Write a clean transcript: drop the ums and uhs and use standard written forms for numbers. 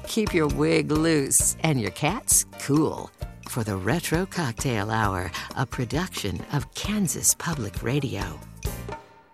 keep your wig loose and your cats cool. For the Retro Cocktail Hour, a production of Kansas Public Radio.